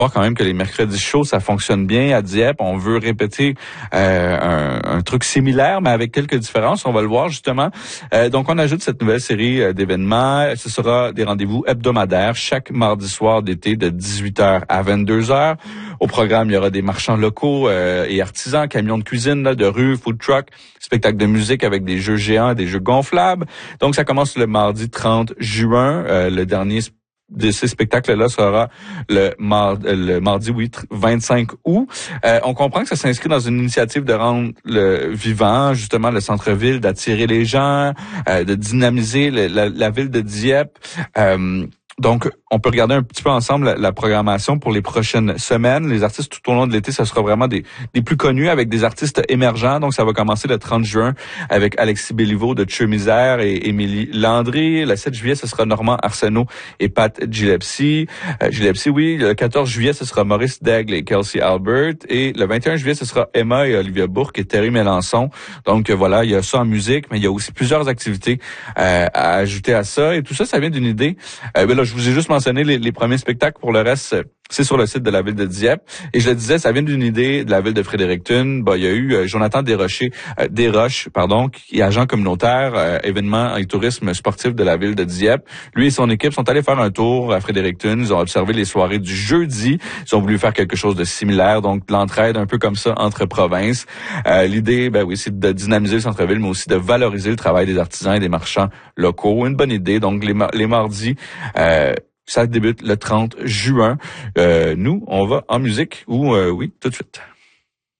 voir quand même que les mercredis chauds, ça fonctionne bien à Dieppe. On veut répéter un truc similaire, mais avec quelques différences. On va le voir justement. Donc, on ajoute cette nouvelle série d'événements. Ce sera des rendez-vous hebdomadaires chaque mardi soir d'été de 18h à 22h. Au programme, il y aura des marchands locaux et artisans, camions de cuisine, là, de rue, food truck, spectacle de musique avec des jeux géants, des jeux gonflables. Donc, ça commence le mardi 30 juin. Le dernier de ces spectacles-là sera le mardi 25 août. On comprend que ça s'inscrit dans une initiative de rendre le vivant, justement, le centre-ville, d'attirer les gens, de dynamiser la ville de Dieppe. Donc, on peut regarder un petit peu ensemble la programmation pour les prochaines semaines. Les artistes tout au long de l'été, ça sera vraiment des plus connus avec des artistes émergents. Donc, ça va commencer le 30 juin avec Alexis Béliveau de Tcheux Misère et Émilie Landry. Le 7 juillet, ce sera Normand Arsenault et Pat Gillespie. Oui. Le 14 juillet, ce sera Maurice Daigle et Kelsey Albert. Et le 21 juillet, ce sera Emma et Olivia Bourque et Terry Mélençon. Donc, voilà, il y a ça en musique, mais il y a aussi plusieurs activités à ajouter à ça. Et tout ça, ça vient d'une idée. Là, je vous ai juste mentionné les premiers spectacles. Pour le reste, c'est sur le site de la ville de Dieppe. Et je le disais, ça vient d'une idée de la ville de Fredericton. Il y a eu Jonathan Desroches, qui est agent communautaire, événements et tourisme sportif de la ville de Dieppe. Lui et son équipe sont allés faire un tour à Fredericton. Ils ont observé les soirées du jeudi. Ils ont voulu faire quelque chose de similaire, donc l'entraide un peu comme ça entre provinces. L'idée, c'est de dynamiser le centre-ville, mais aussi de valoriser le travail des artisans et des marchands locaux. Une bonne idée. Donc les mardis, ça débute le 30 juin. Nous, on va en musique oui, tout de suite.